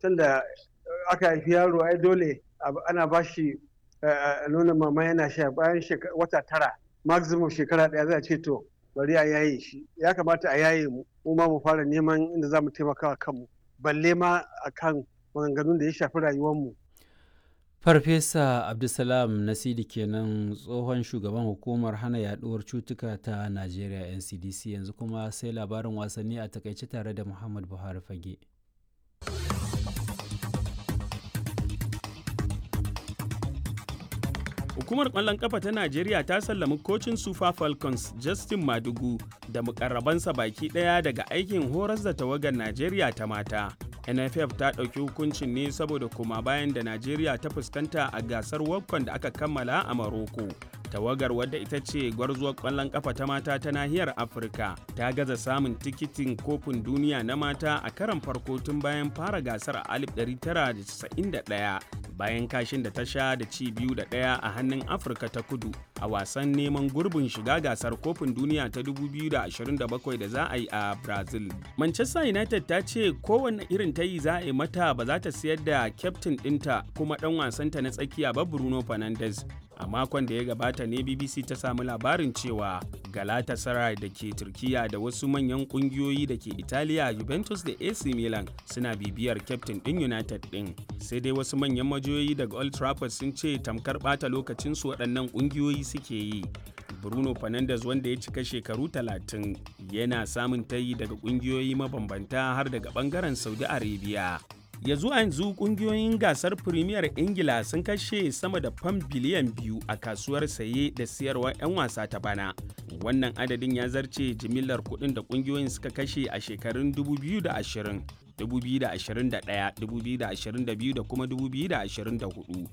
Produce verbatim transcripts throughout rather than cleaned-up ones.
sanda aka haifi yaro ai dole ana ba shi nonon mama yana sha bayan wata tara maximum shekara ɗaya za a ce to bari a yaye shi. Ya kamata a yaye mu mu ma mu fara neman inda za mu taimaka wa kanmu balle ma akan maganganun da ya shafi rayuwarmu. Farfesa Abdulsalam Nasidi kenan tsohon shugaban hukumar hana yaduwar cutuka ta Najeriya N C D C. Yanzu kuma sai labarin wasanni a takaice tare da Muhammad Buhari Fage. Hukumar ƙwallon ƙafa ta Najeriya ta sallami kocin Super Falcons Justin Madugu da mukarrabansa baki ɗaya daga aikin horas da tawagar Najeriya ta mata. N F F ta ɗauki hukuncin ne saboda koma bayan da Najeriya ta fuskanta a gasar WAFCON da aka kammala a Maroko. Tawagar wadda ita ce gwarzuwar ƙwallon ƙafa ta mata ta nahiyar Afirka ta gaza samun tikitin kofin duniya na mata a karon farko tun bayan fara gasar a alif ɗari tara da casa'in da ɗaya. Bayan kashin da ta sha da ci biyu da ɗaya a hannun Afirka ta Kudu a wasan neman gurbin shiga gasar kofin duniya ta dubu biyu da ashirin da bakwai da za a yi a Brazil. Manchester United ta ce kowanne irin ta yi za a yi mata ba za ta siyar da kyaftin ɗinta kuma ɗan wasanta na tsakiya ba Bruno Fernandes. A makon da ya gabata ne B B C ta samu labarin cewa Galatasaray da ke Turkiya da wasu manyan kungiyoyi da ke Italiya Juventus da A C Milan suna bibiyar kyaftin ɗin United ɗin. Sai dai wasu manyan majiyoyi daga Old Trafford sun ce tamkar ɓata lokacinsu waɗannan kungiyoyi suke yi. Bruno Fernandes wanda ya cika shekaru talatin yana samun tayi daga kungiyoyi mabambanta har daga ɓangaren Saudi Arabia. Ya zuwa yanzu kungiyoyin gasar Premier Ingila sun kashe sama da fam biliyan biyu a kasuwar saye da siyarwar 'yan wasa ta bana. Wannan adadin ya zarce jimillar kuɗin da kungiyoyin suka kashe a shekarun dubu biyu da ashirin, dubu biyu da ashirin da ɗaya, dubu biyu da ashirin da biyu da kuma dubu biyu da ashirin da hudu.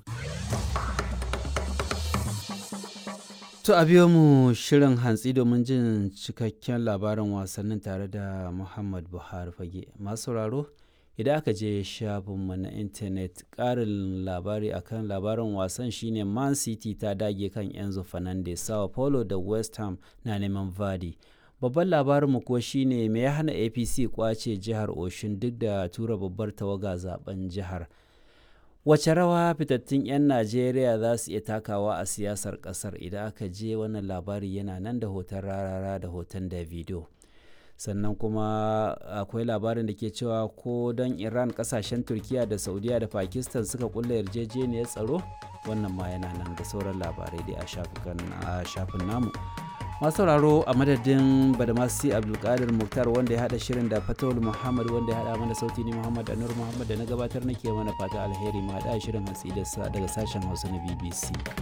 To a biyo mu shirin hantsi domin jin cikakken labarin wasannin tare da Muhammad Buhari Fage. Masu sauraro, idan aka je shafinmu na intanet ƙarin labari akan labarin wasan shine Man City ta dage kan Enzo Fernandez, Sao Paulo da West Ham na neman Vardy. Babban labarinmu kuwa shine me ya hana A P C kwace jihar Oshun duk da tura babbar tawaga zaben jihar. Wace rawa fitattun 'yan Najeriya za su iya takawa a siyasar ƙasar? Idan aka je wannan labari yana nan da hoton Rarara da hoton Davido. Sannan kuma akwai labarin da ke cewa ko don Iran, kasashen Turkiya da Saudiya da Pakistan suka kulla yarjejeniyar tsaro, wannan ma yana nan da sauran labarai dai a shafin namu. Masu sauraro, a madadin Badamasi Abdulkadir Muktar wanda ya hada shirin da Fatawul Muhammad wanda ya hada mana sauti ni Muhammad Anur Muhammad da na gabatar nake mana fata alheri ma hada shirin hatsi daga sashen Hausa na B B C.